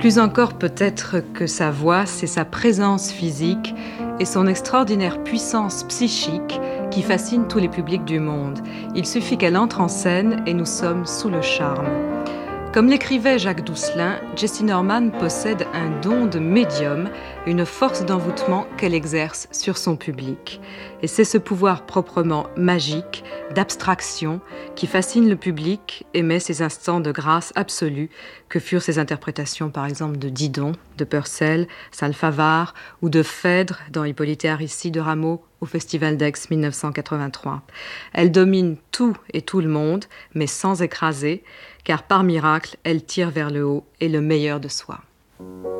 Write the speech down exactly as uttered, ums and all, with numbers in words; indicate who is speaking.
Speaker 1: Plus encore peut-être que sa voix, c'est sa présence physique et son extraordinaire puissance psychique qui fascine tous les publics du monde. Il suffit qu'elle entre en scène et nous sommes sous le charme. Comme l'écrivait Jacques Doucelin, Jessie Norman possède un don de médium, une force d'envoûtement qu'elle exerce sur son public. Et c'est ce pouvoir proprement magique, d'abstraction, qui fascine le public et met ces instants de grâce absolue que furent ses interprétations par exemple de Didon, de Purcell, Salfavard ou de Phèdre dans Hippolyte et Aricie de Rameau au Festival d'Aix mille neuf cent quatre-vingt-trois. Elle domine tout et tout le monde, mais sans écraser, car par miracle, elle tire vers le haut et le meilleur de soi.